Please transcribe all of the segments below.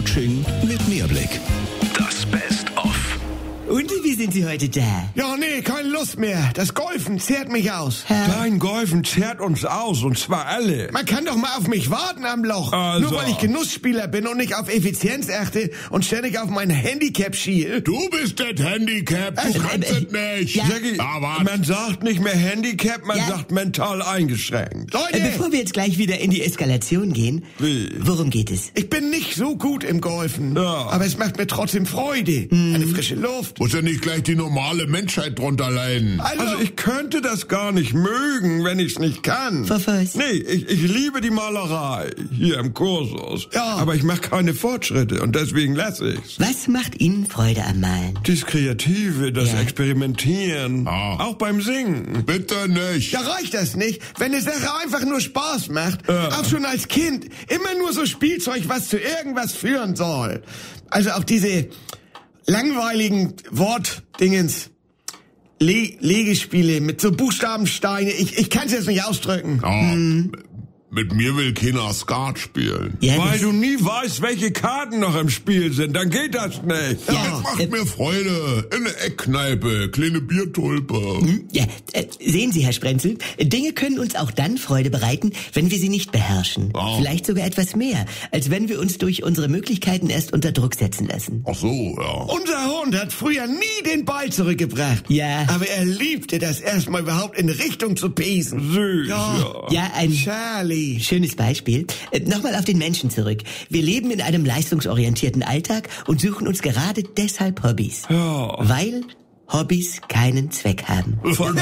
Coaching mit Mehrblick. Das Best-of. Und wie sind Sie heute da? Ja, nee, keine Lust mehr. Das Golfen zehrt mich aus. Dein Golfen zehrt uns aus, und zwar alle. Man kann doch mal auf mich warten am Loch. Also. Nur weil ich Genussspieler bin und nicht auf Effizienz achte und ständig auf mein Handicap schiel. Du bist das Handicap, du kannst es nicht. ja. Jackie, Aber man sagt nicht mehr Handicap, man Ja. sagt mental eingeschränkt. Leute, Bevor wir jetzt gleich wieder in die Eskalation gehen, Wie? worum geht es? ich bin nicht so gut im Golfen. Ja. Aber es macht mir trotzdem Freude. Eine frische Luft. muss ja nicht gleich die normale Menschheit drunter leiden. Also ich könnte das gar nicht mögen, wenn ich's nicht kann. Was? Nee, ich liebe die Malerei hier im Kursus. Ja. Aber ich mache keine Fortschritte und deswegen lasse ich's. Was macht Ihnen Freude am Malen? Das Kreative, das Ja. Experimentieren, Ah. auch beim Singen. Bitte nicht. Da reicht das nicht, wenn eine Sache einfach nur Spaß macht. Auch schon als Kind. Immer nur so Spielzeug, was zu irgendwas führen soll. Also auch diese langweiligen Wortdingens. Legespiele mit so Buchstabensteine. Ich kann es jetzt nicht ausdrücken. Ja, mit mir will keiner Skat spielen. Ja, Weil das- du nie weißt, welche Karten noch im Spiel sind, dann geht das nicht. Ja. Das macht mir Freude. In der Eckkneipe, kleine Biertulpe. Ja, sehen Sie, Herr Sprenzel, Dinge können uns auch dann Freude bereiten, wenn wir sie nicht beherrschen. Oh. Vielleicht sogar etwas mehr, als wenn wir uns durch unsere Möglichkeiten erst unter Druck setzen lassen. Ach so, ja. Unser Hund hat früher nie den Ball zurückgebracht. Ja. Aber er liebte das erstmal überhaupt in Richtung zu pesen. Süß, Ja. Ja, ein Charlie. schönes Beispiel. Nochmal auf den Menschen zurück. Wir leben in einem leistungsorientierten Alltag und suchen uns gerade deshalb Hobbys. Ja. Weil Hobbys keinen Zweck haben.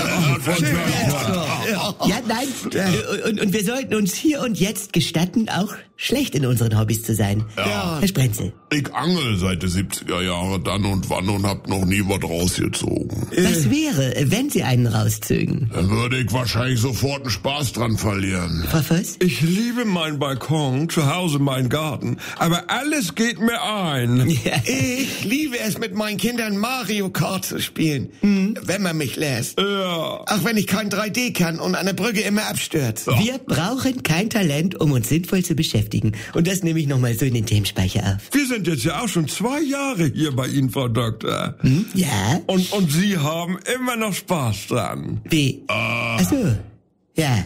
Ja, nein. Und wir sollten uns hier und jetzt gestatten, auch schlecht in unseren Hobbys zu sein. Ja. Herr Sprenzel, Ich angel seit den 70er Jahren dann und wann und hab noch nie was rausgezogen. was wäre, wenn Sie einen rauszögen? Dann würde ich wahrscheinlich sofort einen Spaß dran verlieren. Was? Ich liebe meinen Balkon, zu Hause meinen Garten, aber alles geht mir ein. Ja. Ich liebe es, mit meinen Kindern Mario Kart zu spielen, wenn man mich lässt. Ja. Auch wenn ich kein 3D kann und an der Brücke immer abstürzt. Wir brauchen kein Talent, um uns sinnvoll zu beschäftigen. Und das nehme ich nochmal so in den Themenspeicher auf. Wir sind jetzt ja auch schon 2 Jahre hier bei Ihnen, Frau Doktor. Ja? Und Sie haben immer noch Spaß dran. Wie? Ach so. Ja.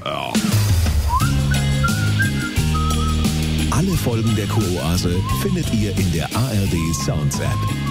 Alle Folgen der Kuroase findet ihr in der ARD Sounds App.